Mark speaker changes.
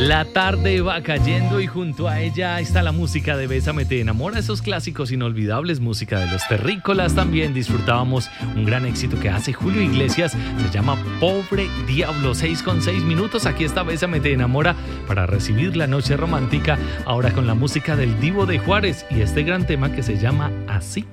Speaker 1: La tarde va cayendo y junto a ella está la música de Bésame te enamora, esos clásicos inolvidables, música de los terrícolas. También disfrutábamos un gran éxito que hace Julio Iglesias, se llama Pobre Diablo. 6:06. Aquí está Bésame te enamora para recibir la noche romántica, ahora con la música del Divo de Juárez y este gran tema que se llama Así.